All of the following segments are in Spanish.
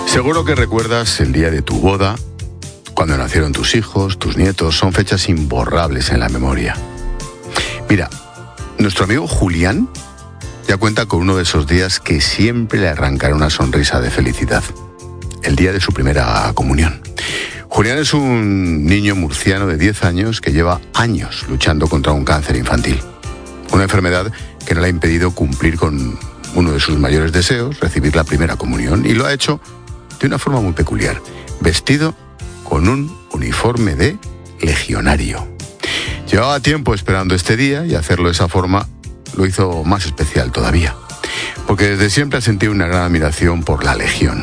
Seguro que recuerdas el día de tu boda, cuando nacieron tus hijos, tus nietos. Son fechas imborrables en la memoria. Mira, nuestro amigo Julián ya cuenta con uno de esos días que siempre le arrancará una sonrisa de felicidad. El día de su primera comunión. Julián es un niño murciano de 10 años que lleva años luchando contra un cáncer infantil. Una enfermedad que no le ha impedido cumplir con uno de sus mayores deseos, recibir la primera comunión, y lo ha hecho de una forma muy peculiar, vestido con un uniforme de legionario. Llevaba tiempo esperando este día y hacerlo de esa forma lo hizo más especial todavía, porque desde siempre ha sentido una gran admiración por la Legión.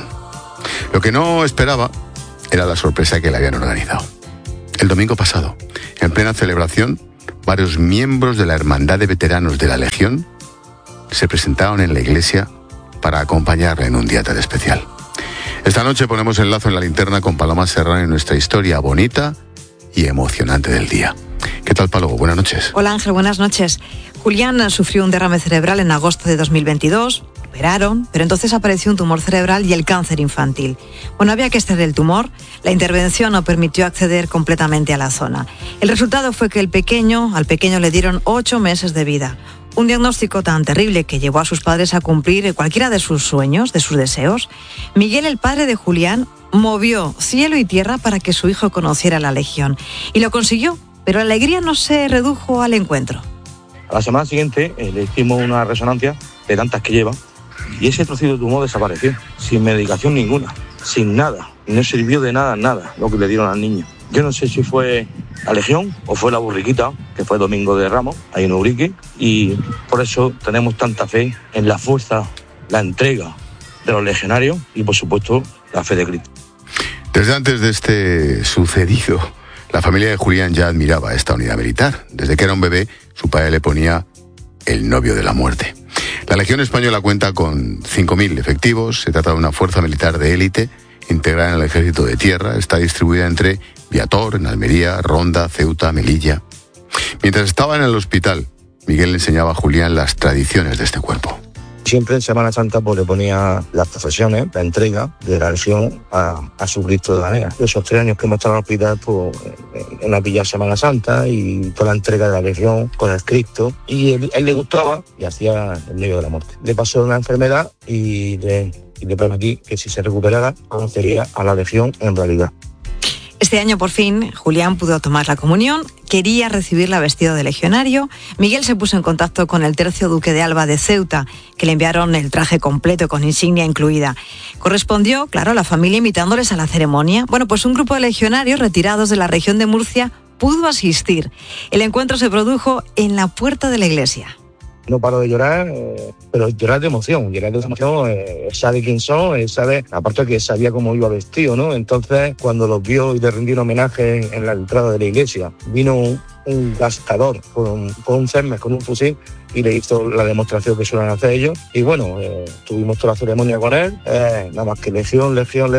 Lo que no esperaba era la sorpresa que le habían organizado. El domingo pasado, en plena celebración, varios miembros de la Hermandad de Veteranos de la Legión se presentaron en la iglesia para acompañarle en un día tan especial. Esta noche ponemos el lazo en la linterna con Paloma Serrano en nuestra historia bonita y emocionante del día. ¿Qué tal, Paloma? Buenas noches. Hola, Ángel, buenas noches. Julián sufrió un derrame cerebral en agosto de 2022. Operaron, pero entonces apareció un tumor cerebral y el cáncer infantil. Bueno, había que extraer el tumor. La intervención no permitió acceder completamente a la zona. El resultado fue que al pequeño le dieron 8 meses de vida. Un diagnóstico tan terrible que llevó a sus padres a cumplir cualquiera de sus sueños, de sus deseos. Miguel, el padre de Julián, movió cielo y tierra para que su hijo conociera la Legión. Y lo consiguió, pero la alegría no se redujo al encuentro. A la semana siguiente le hicimos una resonancia de tantas que lleva y ese trocito de tumor desapareció, sin medicación ninguna, sin nada. No sirvió de nada lo que le dieron al niño. Yo no sé si fue la Legión o fue la Burriquita, que fue Domingo de Ramos, ahí en Ubrique, y por eso tenemos tanta fe en la fuerza, la entrega de los legionarios y, por supuesto, la fe de Cristo. Desde antes de este sucedido, la familia de Julián ya admiraba esta unidad militar. Desde que era un bebé, su padre le ponía el novio de la muerte. La Legión Española cuenta con 5.000 efectivos. Se trata de una fuerza militar de élite integrada en el Ejército de Tierra. Está distribuida entre Viator, en Almería, Ronda, Ceuta, Melilla. Mientras estaba en el hospital, Miguel le enseñaba a Julián las tradiciones de este cuerpo. Siempre en Semana Santa le ponía las profesiones, la entrega de la Legión a su Cristo de la Nega. Esos 3 años que hemos estado en el hospital, pues, en la Villa Semana Santa y toda la entrega de la Legión con el Cristo. Y él le gustaba y hacía el medio de la muerte. Le pasó una enfermedad y le prometí que si se recuperara, conocería a la Legión en realidad. Este año, por fin, Julián pudo tomar la comunión, quería recibirla vestido de legionario. Miguel se puso en contacto con el tercio duque de Alba de Ceuta, que le enviaron el traje completo con insignia incluida. Correspondió, claro, la familia invitándoles a la ceremonia. Bueno, pues un grupo de legionarios retirados de la región de Murcia pudo asistir. El encuentro se produjo en la puerta de la iglesia. No paro de llorar, pero llorar de emoción. Él sabe quién son, él sabe, aparte que sabía cómo iba vestido, ¿no? Entonces, cuando los vio y le rindieron homenaje en la entrada de la iglesia, vino un gastador con un Cermes, con un fusil, y le hizo la demostración que suelen hacer ellos. Y bueno, tuvimos toda la ceremonia con él, nada más que Legión.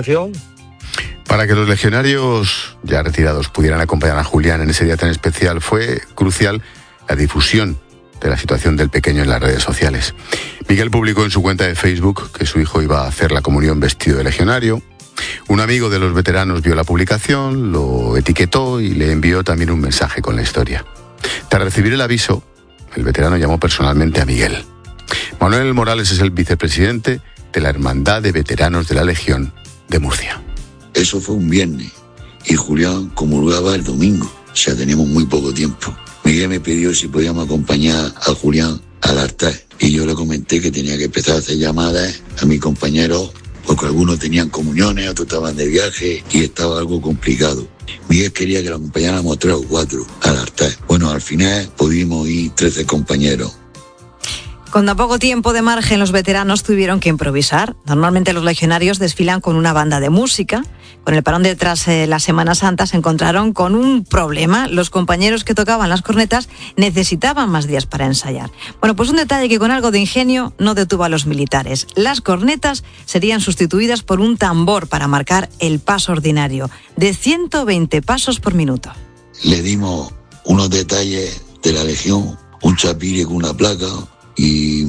Para que los legionarios ya retirados pudieran acompañar a Julián en ese día tan especial, fue crucial la difusión de la situación del pequeño en las redes sociales. Miguel publicó en su cuenta de Facebook que su hijo iba a hacer la comunión vestido de legionario. Un amigo de los veteranos vio la publicación, lo etiquetó y le envió también un mensaje con la historia. Tras recibir el aviso, el veterano llamó personalmente a Miguel. Manuel Morales es el vicepresidente de la Hermandad de Veteranos de la Legión de Murcia. Eso fue un viernes y Julián comulgaba el domingo, o sea, teníamos muy poco tiempo. Miguel me pidió si podíamos acompañar a Julián al altar y yo le comenté que tenía que empezar a hacer llamadas a mis compañeros porque algunos tenían comuniones, otros estaban de viaje y estaba algo complicado. Miguel quería que lo acompañáramos 3 o 4 al altar. Bueno, al final pudimos ir 13 compañeros. Con tan poco tiempo de margen, los veteranos tuvieron que improvisar. Normalmente los legionarios desfilan con una banda de música. Con el parón de tras la Semana Santa se encontraron con un problema. Los compañeros que tocaban las cornetas necesitaban más días para ensayar. Bueno, pues un detalle que con algo de ingenio no detuvo a los militares. Las cornetas serían sustituidas por un tambor para marcar el paso ordinario, de 120 pasos por minuto. Le dimos unos detalles de la Legión, un chapire con una placa y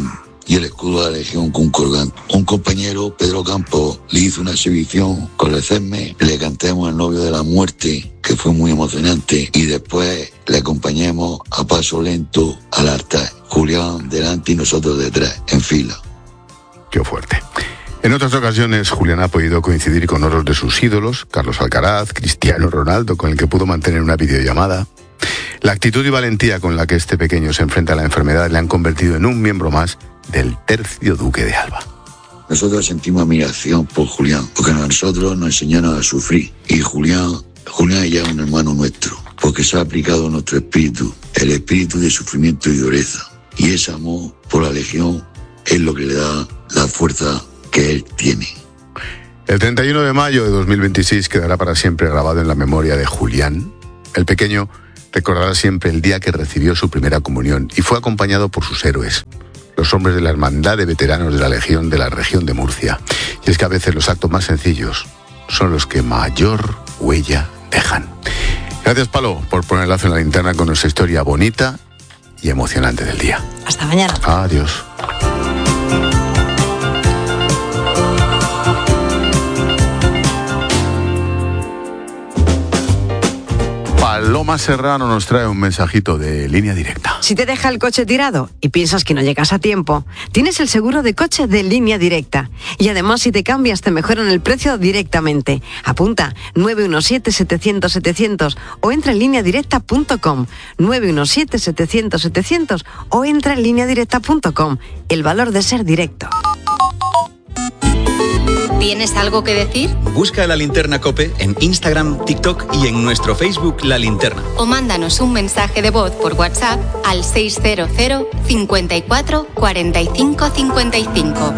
y el escudo de la Legión con un colgante. Un compañero, Pedro Campos, le hizo una exhibición con el CESME, le cantemos al novio de la muerte, que fue muy emocionante, y después le acompañamos a paso lento al altar. Julián delante y nosotros detrás, en fila. Qué fuerte. En otras ocasiones, Julián ha podido coincidir con otros de sus ídolos, Carlos Alcaraz, Cristiano Ronaldo, con el que pudo mantener una videollamada. La actitud y valentía con la que este pequeño se enfrenta a la enfermedad le han convertido en un miembro más del tercio duque de Alba. Nosotros sentimos admiración por Julián, porque a nosotros nos enseñaron a sufrir. Y Julián ya es un hermano nuestro, porque se ha aplicado a nuestro espíritu, el espíritu de sufrimiento y dureza. Y ese amor por la Legión es lo que le da la fuerza que él tiene. El 31 de mayo de 2026 quedará para siempre grabado en la memoria de Julián. El pequeño recordará siempre el día que recibió su primera comunión y fue acompañado por sus héroes, los hombres de la Hermandad de Veteranos de la Legión de la región de Murcia. Y es que a veces los actos más sencillos son los que mayor huella dejan. Gracias, Palo, por poner el lazo en la linterna con nuestra historia bonita y emocionante del día. Hasta mañana. Adiós. Paloma Serrano nos trae un mensajito de Línea Directa. Si te deja el coche tirado y piensas que no llegas a tiempo, tienes el seguro de coche de Línea Directa. Y además, si te cambias, te mejoran el precio directamente. Apunta 917-700-700 o entra en lineadirecta.com. 917-700-700 o entra en lineadirecta.com. El valor de ser directo. ¿Tienes algo que decir? Busca La Linterna COPE en Instagram, TikTok y en nuestro Facebook La Linterna. O mándanos un mensaje de voz por WhatsApp al 600 54 45 55.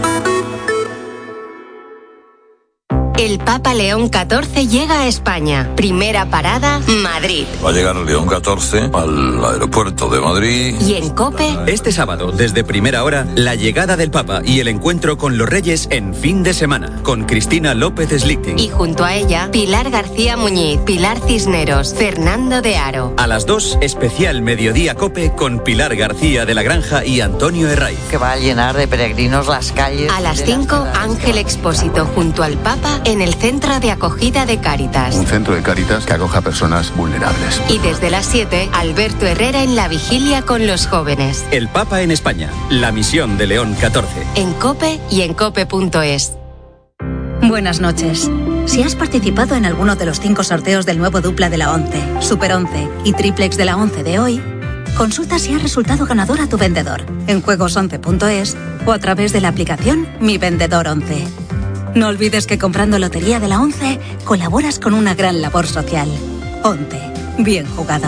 El Papa León XIV llega a España. Primera parada, Madrid. Va a llegar León XIV al aeropuerto de Madrid. Y en COPE... Este sábado, desde primera hora, la llegada del Papa y el encuentro con los Reyes en fin de semana, con Cristina López Slichting. Y junto a ella, Pilar García Muñiz, Pilar Cisneros, Fernando de Haro. A las 2, especial Mediodía COPE con Pilar García de la Granja y Antonio Herraiz. Que va a llenar de peregrinos las calles. A las 5, Ángel Expósito junto al Papa en el Centro de Acogida de Cáritas. Un centro de Cáritas que acoge a personas vulnerables. Y desde las 7, Alberto Herrera en la vigilia con los jóvenes. El Papa en España, la misión de León XIV. En COPE y en cope.es. Buenas noches. Si has participado en alguno de los 5 sorteos del nuevo dupla de la 11, Super 11 y Triplex de la 11 de hoy, consulta si has resultado ganador a tu vendedor en juegos11.es o a través de la aplicación Mi Vendedor 11. No olvides que comprando Lotería de la 11 colaboras con una gran labor social. 11. Bien jugado.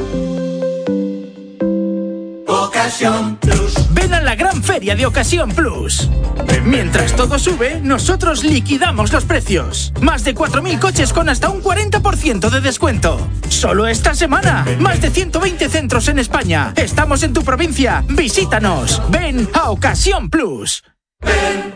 Ocasión Plus. Ven a la gran feria de Ocasión Plus. Mientras todo sube, nosotros liquidamos los precios. Más de 4.000 coches con hasta un 40% de descuento. Solo esta semana. Más de 120 centros en España. Estamos en tu provincia. Visítanos. Ven a Ocasión Plus. Ven.